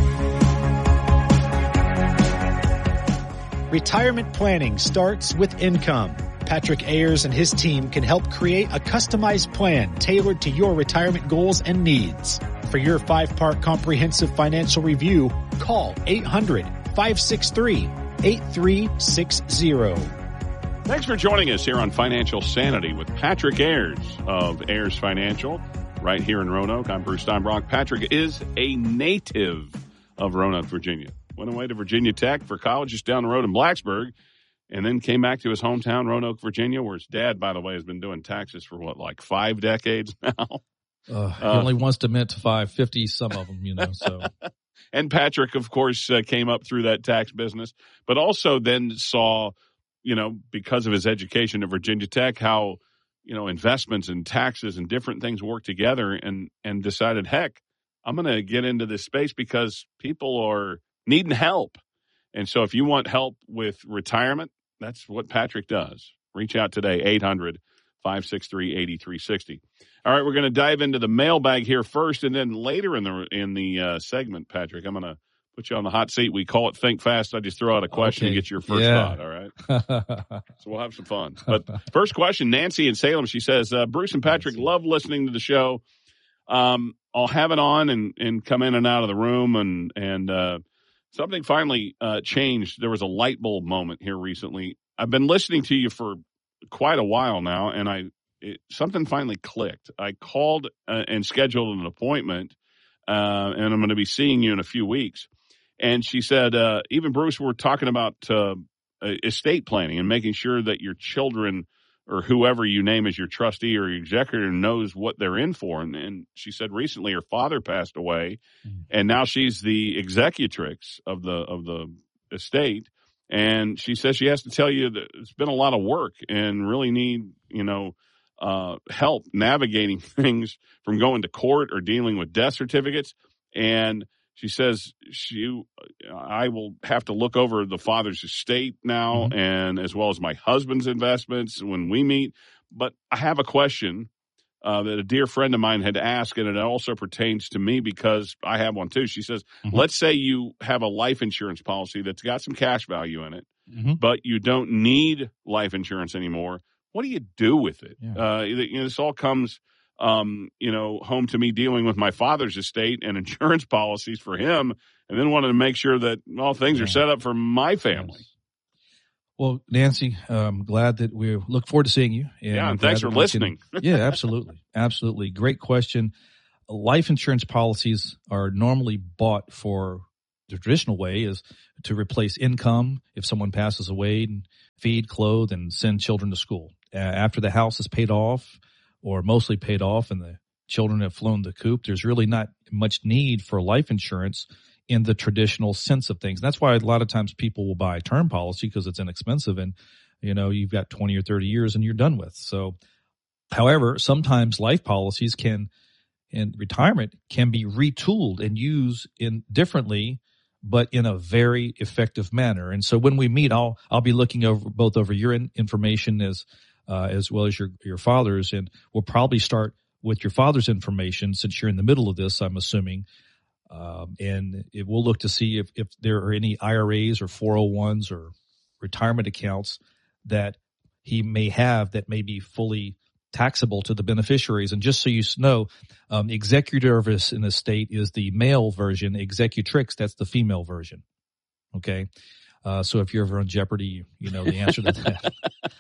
Retirement planning starts with income. Patrick Ayers and his team can help create a customized plan tailored to your retirement goals and needs. For your 5-part comprehensive financial review, call 800-563-8360. Thanks for joining us here on Financial Sanity with Patrick Ayers of Ayers Financial right here in Roanoke. I'm Bruce Steinbrock. Patrick is a native of Roanoke, Virginia. Went away to Virginia Tech for college just down the road in Blacksburg, and then came back to his hometown, Roanoke, Virginia, where his dad, by the way, has been doing taxes for, 5 decades now? He only wants to mint to 550, some of them, so. And Patrick, of course, came up through that tax business, but also then saw, because of his education at Virginia Tech, how, investments and taxes and different things work together, and decided, heck, I'm going to get into this space because people are needing help. And so if you want help with retirement, that's what Patrick does. Reach out today, 800-563-8360. All right, we're going to dive into the mailbag here first, and then later in the segment, Patrick, I'm going to put you on the hot seat. We call it Think Fast. I just throw out a question and get your first thought, all right? So we'll have some fun. But first question, Nancy in Salem, she says, Bruce and Patrick love listening to the show. I'll have it on and come in and out of the room, and something finally changed. There was a light bulb moment here recently. I've been listening to you for quite a while now, and something finally clicked. I called and scheduled an appointment, and I'm going to be seeing you in a few weeks. And she said, even Bruce, we're talking about estate planning and making sure that your children or whoever you name as your trustee or your executor knows what they're in for. And she said recently her father passed away, and now she's the executrix of the estate. And she says she has to tell you that it's been a lot of work and really need, help navigating things from going to court or dealing with death certificates. And she says I will have to look over the father's estate now, and as well as my husband's investments when we meet. But I have a question that a dear friend of mine had asked, and it also pertains to me because I have one too. She says, let's say you have a life insurance policy that's got some cash value in it, but you don't need life insurance anymore. What do you do with it? Yeah. This all comes home to me dealing with my father's estate and insurance policies for him, and then wanted to make sure that things are set up for my family. Yes. Well, Nancy, I'm glad that we look forward to seeing you. And thanks for listening. Yeah, absolutely. Absolutely. Great question. Life insurance policies are normally bought for the traditional way is to replace income if someone passes away and feed, clothe, and send children to school. After the house is paid off or mostly paid off and the children have flown the coop, there's really not much need for life insurance in the traditional sense of things. That's why a lot of times people will buy a term policy because it's inexpensive and, you've got 20 or 30 years and you're done with. So, however, sometimes life policies in retirement can be retooled and used differently, but in a very effective manner. And so when we meet, I'll be looking over your information as well as your father's, and we'll probably start with your father's information since you're in the middle of this, I'm assuming. And we'll look to see if there are any IRAs or 401s or retirement accounts that he may have that may be fully taxable to the beneficiaries. And just so you know, executorvis in the state is the male version. Executrix, that's the female version. Okay. So if you're ever on Jeopardy, you know the answer to that.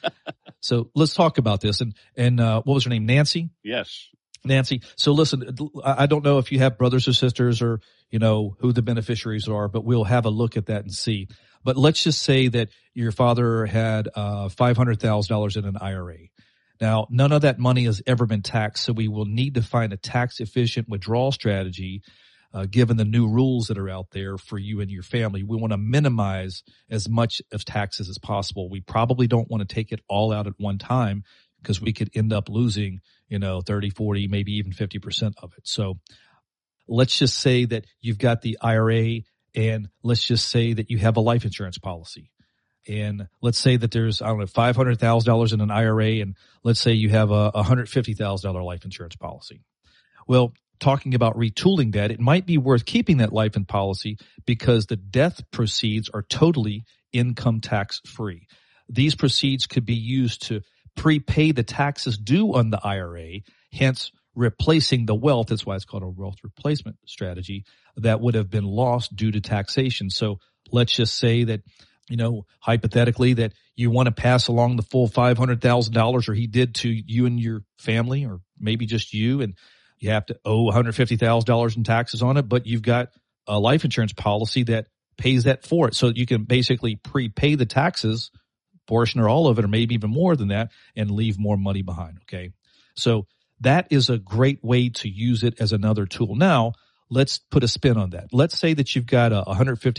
So let's talk about this. And what was her name? Nancy? Yes. Nancy. So listen, I don't know if you have brothers or sisters or, who the beneficiaries are, but we'll have a look at that and see. But let's just say that your father had $500,000 in an IRA. Now, none of that money has ever been taxed, so we will need to find a tax-efficient withdrawal strategy given the new rules that are out there for you and your family. We want to minimize as much of taxes as possible. We probably don't want to take it all out at one time because we could end up losing, 30, 40, maybe even 50% of it. So let's just say that you've got the IRA and let's just say that you have a life insurance policy. And let's say that there's, $500,000 in an IRA, and let's say you have a $150,000 life insurance policy. Well, talking about retooling that, it might be worth keeping that life in policy because the death proceeds are totally income tax free. These proceeds could be used to prepay the taxes due on the IRA, hence replacing the wealth. That's why it's called a wealth replacement strategy that would have been lost due to taxation. So let's just say that, hypothetically that you want to pass along the full $500,000 or he did to you and your family or maybe just you, and you have to owe $150,000 in taxes on it, but you've got a life insurance policy that pays that for it. So you can basically prepay the taxes, portion or all of it, or maybe even more than that, and leave more money behind. Okay. So that is a great way to use it as another tool. Now, let's put a spin on that. Let's say that you've got a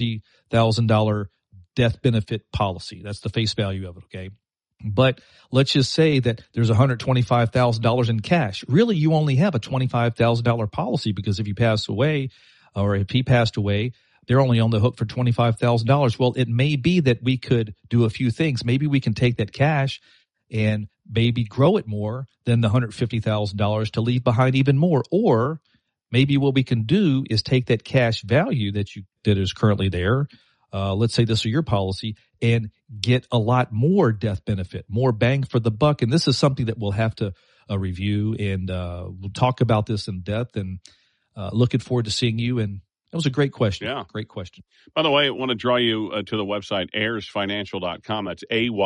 $150,000 death benefit policy. That's the face value of it. Okay. But let's just say that there's $125,000 in cash. Really, you only have a $25,000 policy because if you pass away or if he passed away, they're only on the hook for $25,000. Well, it may be that we could do a few things. Maybe we can take that cash and maybe grow it more than the $150,000 to leave behind even more. Or maybe what we can do is take that cash value that is currently there. Let's say this is your policy and get a lot more death benefit, more bang for the buck. And this is something that we'll have to review and we'll talk about this in depth and looking forward to seeing you. And that was a great question. Yeah. Great question. By the way, I want to draw you to the website ayersfinancial.com. That's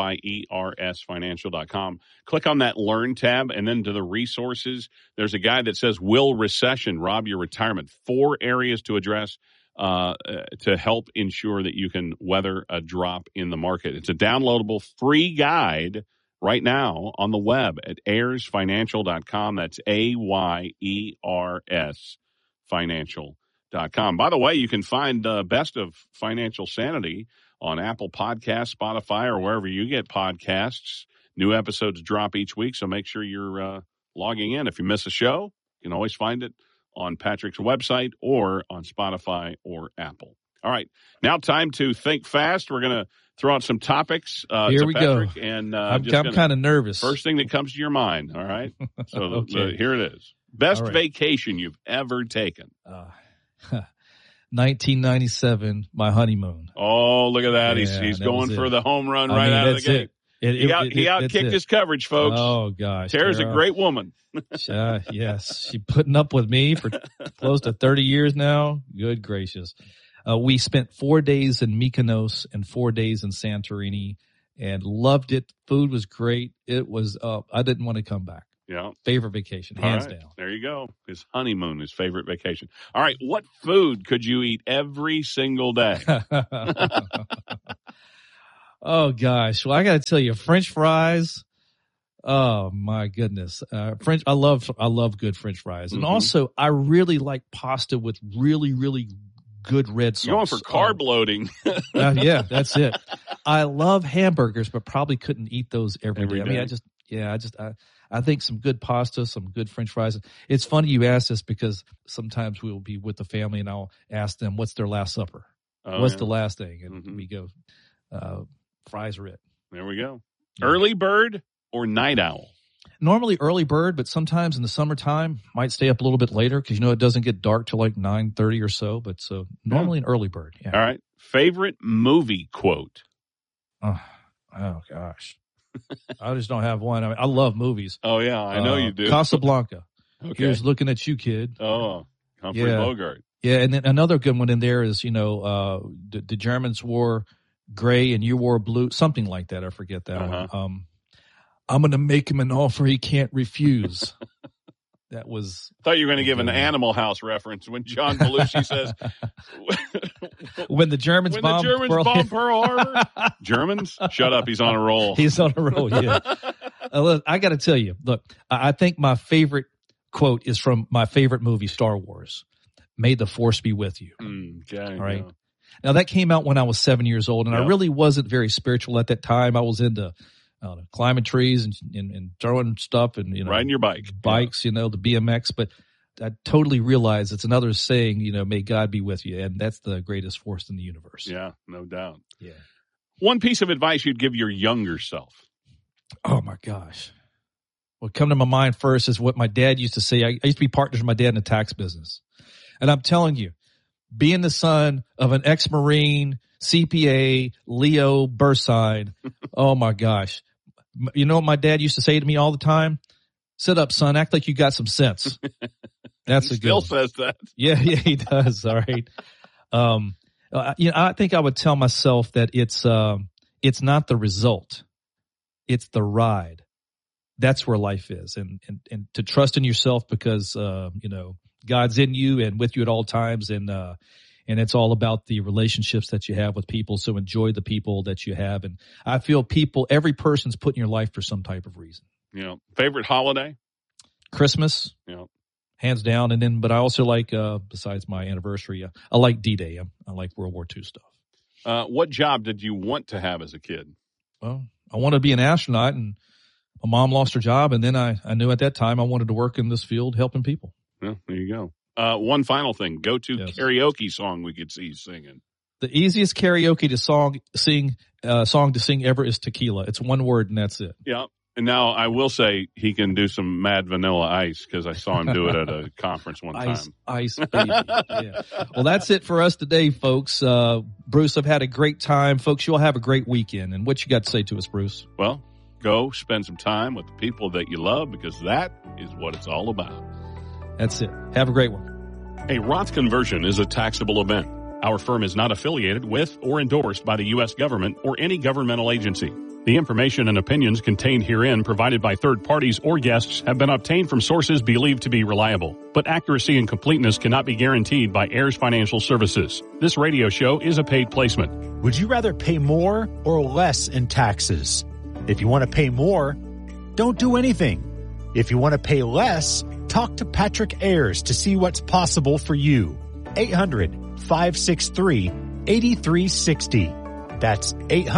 AYERS financial.com. Click on that Learn tab and then to the resources. There's a guide that says, Will Recession Rob Your Retirement? 4 areas to address to help ensure that you can weather a drop in the market. It's a downloadable free guide right now on the web at ayersfinancial.com. That's AYERS financial.com. By the way, you can find Best of Financial Sanity on Apple Podcasts, Spotify, or wherever you get podcasts. New episodes drop each week, so make sure you're logging in. If you miss a show, you can always find it on Patrick's website or on Spotify or Apple. All right. Now time to think fast. We're going to throw out some topics Here we Patrick. go. And I'm kind of nervous. First thing that comes to your mind. All right. So Okay. Here it is. Best All right. vacation you've ever taken. 1997, my honeymoon. Oh, look at that. Yeah, He's that going was for it. the home run I right mean, out of the that's gate. it. He outkicked That's his coverage, folks. Oh, gosh. Tara's a Tara. great woman. Yes. She putting up with me for close to 30 years now. Good gracious. We spent 4 days in Mykonos and 4 days in Santorini. and loved it. Food was great. It was, I didn't want to come back. Yeah. Favorite vacation, hands down. down. There you go. His honeymoon, his favorite vacation. All right. What food could you eat every single day? Oh gosh. Well, I got to tell you, French fries. Oh my goodness. I love good French fries. And also I really like pasta with really, really good red sauce. You're going for carb loading. Yeah, that's it. I love hamburgers, but probably couldn't eat those every day. I mean, I think some good pasta, some good French fries. It's funny you ask this because sometimes we'll be with the family and I'll ask them, what's their last supper? What's the last thing? And we go, fries are it. There we go. Early bird or night owl? Normally early bird, but sometimes in the summertime might stay up a little bit later because, it doesn't get dark till like 9:30 or so. But so normally an early bird. Yeah. All right. Favorite movie quote? Oh gosh. I just don't have one. I mean, I love movies. Oh, yeah. I know you do. Casablanca. Okay. Here's looking at you, kid. Oh, Humphrey Bogart. Yeah, and then another good one in there is, the Germans wore gray and you wore blue, something like that. I forget that one. I'm going to make him an offer he can't refuse. That was. I thought you were going to give an Animal House reference when John Belushi says, when the Germans bomb Pearl Harbor. Germans? Shut up. He's on a roll. He's on a roll, yeah. Look, I got to tell you, I think my favorite quote is from my favorite movie, Star Wars. May the Force be with you. Okay. All right. Yeah. Now, that came out when I was 7 years old, and I really wasn't very spiritual at that time. I was into climbing trees and throwing stuff and, riding your bikes, the BMX. But I totally realize it's another saying, may God be with you. And that's the greatest force in the universe. Yeah, no doubt. Yeah. One piece of advice you'd give your younger self. Oh my gosh. What come to my mind first is what my dad used to say. I used to be partners with my dad in the tax business. And I'm telling you, being the son of an ex-Marine, CPA, Leo birth sign, oh my gosh. You know what my dad used to say to me all the time? Sit up, son. Act like you got some sense. That's he still says that. Yeah, he does. All right. I think I would tell myself that it's not the result. It's the ride. That's where life is. And to trust in yourself because, God's in you and with you at all times. And it's all about the relationships that you have with people. So enjoy the people that you have. And I feel every person's put in your life for some type of reason. Favorite holiday? Christmas. Hands down. But I also like, besides my anniversary, I like D-Day. I like World War II stuff. What job did you want to have as a kid? Well, I wanted to be an astronaut, and my mom lost her job. And then I knew at that time I wanted to work in this field helping people. Well, there you go. One final thing. Go to karaoke song we could see you singing. The easiest karaoke song to sing ever is Tequila. It's one word and that's it. Yeah. And now I will say he can do some Mad Vanilla Ice because I saw him do it at a conference one time. Ice, baby. Yeah. Well, that's it for us today, folks. Bruce, I've had a great time. Folks, you all have a great weekend. And what you got to say to us, Bruce? Well, go spend some time with the people that you love because that is what it's all about. That's it. Have a great one. A Roth conversion is a taxable event. Our firm is not affiliated with or endorsed by the U.S. government or any governmental agency. The information and opinions contained herein provided by third parties or guests have been obtained from sources believed to be reliable, but accuracy and completeness cannot be guaranteed by Heirs Financial Services. This radio show is a paid placement. Would you rather pay more or less in taxes? If you want to pay more, don't do anything. If you want to pay less, talk to Patrick Ayers to see what's possible for you. 800-563-8360. That's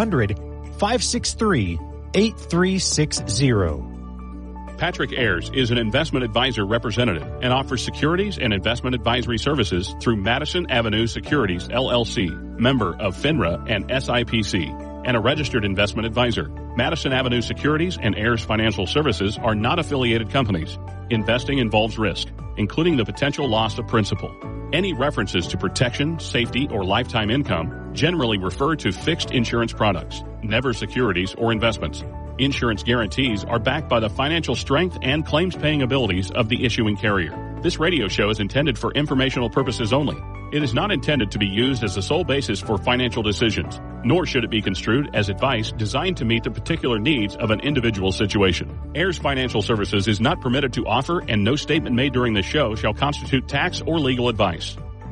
800-563-8360. Patrick Ayers is an investment advisor representative and offers securities and investment advisory services through Madison Avenue Securities, LLC, member of FINRA and SIPC, and a registered investment advisor. Madison Avenue Securities and Heirs Financial Services are not affiliated companies. Investing involves risk, including the potential loss of principal. Any references to protection, safety, or lifetime income generally refer to fixed insurance products, never securities or investments. Insurance guarantees are backed by the financial strength and claims-paying abilities of the issuing carrier. This radio show is intended for informational purposes only. It is not intended to be used as the sole basis for financial decisions. nor should it be construed as advice designed to meet the particular needs of an individual situation. Heirs Financial Services is not permitted to offer, and no statement made during the show shall constitute tax or legal advice.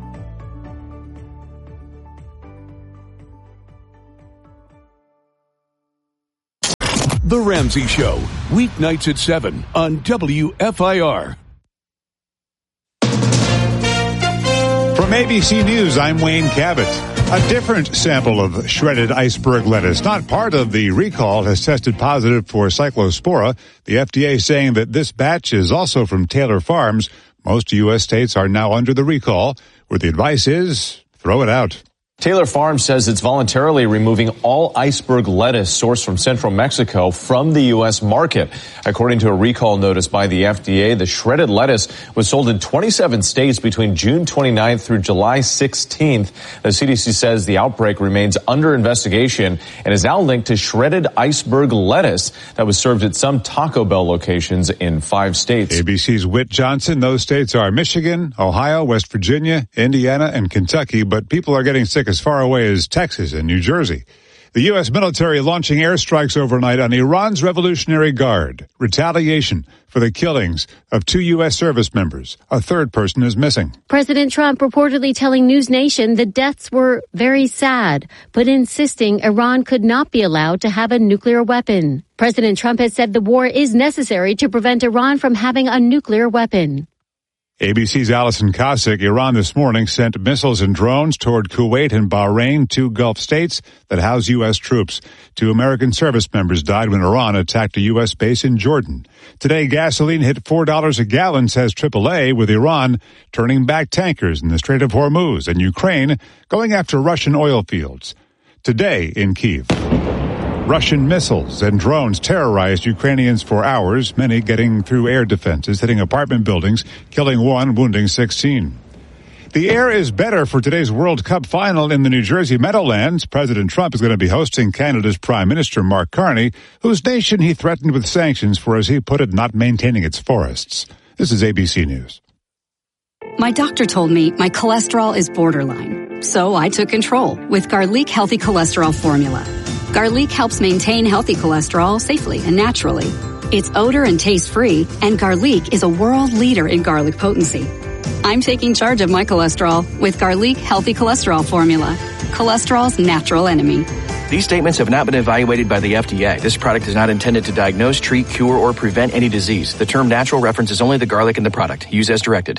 The Ramsey Show, weeknights at 7 on WFIR. From ABC News, I'm Wayne Cabot. A different sample of shredded iceberg lettuce, not part of the recall, has tested positive for cyclospora. The FDA saying that this batch is also from Taylor Farms. Most U.S. states are now under the recall, where the advice is throw it out. Taylor Farms says it's voluntarily removing all iceberg lettuce sourced from central Mexico from the U.S. market. According to a recall notice by the FDA, the shredded lettuce was sold in 27 states between June 29th through July 16th. The CDC says the outbreak remains under investigation and is now linked to shredded iceberg lettuce that was served at some Taco Bell locations in 5 states. ABC's Whit Johnson. Those states are Michigan, Ohio, West Virginia, Indiana, and Kentucky, but people are getting sick as far away as Texas and New Jersey. The U.S. military launching airstrikes overnight on Iran's Revolutionary Guard. Retaliation for the killings of 2 U.S. service members. A third person is missing. President Trump reportedly telling News Nation the deaths were very sad, but insisting Iran could not be allowed to have a nuclear weapon. President Trump has said the war is necessary to prevent Iran from having a nuclear weapon. ABC's Alison Kosick. Iran this morning sent missiles and drones toward Kuwait and Bahrain, 2 Gulf states that house U.S. troops. 2 American service members died when Iran attacked a U.S. base in Jordan. Today, gasoline hit $4 a gallon, says AAA, with Iran turning back tankers in the Strait of Hormuz and Ukraine going after Russian oil fields. Today in Kyiv, Russian missiles and drones terrorized Ukrainians for hours, many getting through air defenses, hitting apartment buildings, killing 1, wounding 16. The air is better for today's World Cup final in the New Jersey Meadowlands. President Trump is going to be hosting Canada's Prime Minister, Mark Carney, whose nation he threatened with sanctions for, as he put it, not maintaining its forests. This is ABC News. My doctor told me my cholesterol is borderline, so I took control with Garlic Healthy Cholesterol Formula. Garlic helps maintain healthy cholesterol safely and naturally. It's odor and taste-free, and Garlic is a world leader in garlic potency. I'm taking charge of my cholesterol with Garlic Healthy Cholesterol Formula, cholesterol's natural enemy. These statements have not been evaluated by the FDA. This product is not intended to diagnose, treat, cure, or prevent any disease. The term natural references only the garlic in the product. Use as directed.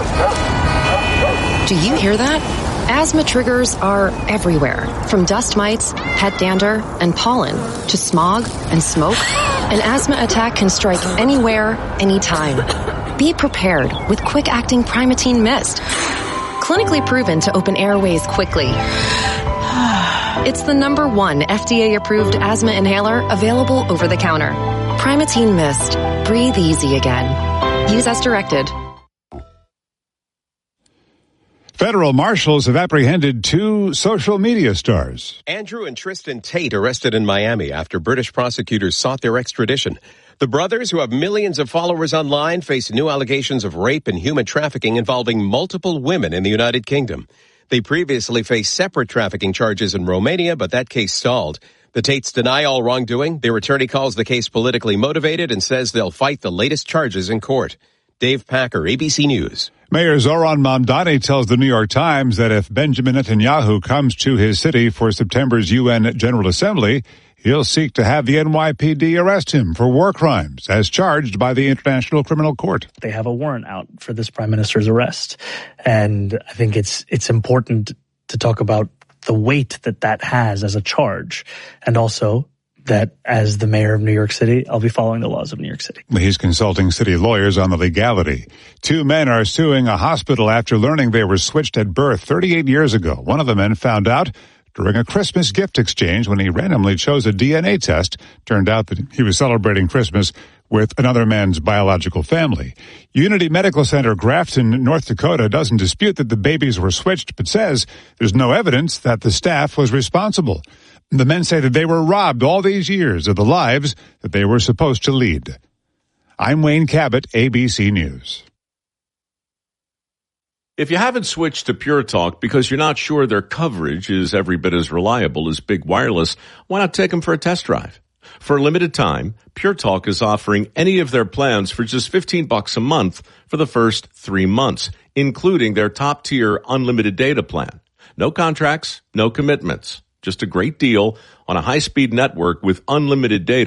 Do you hear that? Asthma triggers are everywhere, from dust mites, pet dander, and pollen, to smog and smoke. An asthma attack can strike anywhere, anytime. Be prepared with quick-acting Primatene Mist. Clinically proven to open airways quickly. It's the #1 FDA-approved asthma inhaler available over the counter. Primatene Mist. Breathe easy again. Use as directed. Federal marshals have apprehended 2 social media stars. Andrew and Tristan Tate arrested in Miami after British prosecutors sought their extradition. The brothers, who have millions of followers online, face new allegations of rape and human trafficking involving multiple women in the United Kingdom. They previously faced separate trafficking charges in Romania, but that case stalled. The Tates deny all wrongdoing. Their attorney calls the case politically motivated and says they'll fight the latest charges in court. Dave Packer, ABC News. Mayor Zoran Mamdani tells the New York Times that if Benjamin Netanyahu comes to his city for September's UN General Assembly, he'll seek to have the NYPD arrest him for war crimes, as charged by the International Criminal Court. They have a warrant out for this prime minister's arrest. And I think it's important to talk about the weight that has as a charge, and also that as the mayor of New York City, I'll be following the laws of New York City. He's consulting city lawyers on the legality. 2 men are suing a hospital after learning they were switched at birth 38 years ago. One of the men found out during a Christmas gift exchange when he randomly chose a DNA test. Turned out that he was celebrating Christmas with another man's biological family. Unity Medical Center, Grafton, North Dakota, doesn't dispute that the babies were switched, but says there's no evidence that the staff was responsible. The men say that they were robbed all these years of the lives that they were supposed to lead. I'm Wayne Cabot, ABC News. If you haven't switched to Pure Talk because you're not sure their coverage is every bit as reliable as Big Wireless, why not take them for a test drive? For a limited time, Pure Talk is offering any of their plans for just $15 a month for the first 3 months, including their top-tier unlimited data plan. No contracts, no commitments. Just a great deal on a high-speed network with unlimited data